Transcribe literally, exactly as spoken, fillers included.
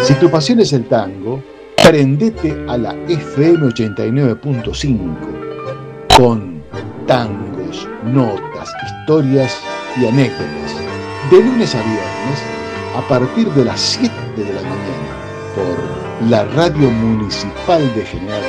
Si tu pasión es el tango, prendete a la F M ochenta y nueve punto cinco con tangos, notas, historias y anécdotas. De lunes a viernes, a partir de las siete de la mañana, por la Radio Municipal de General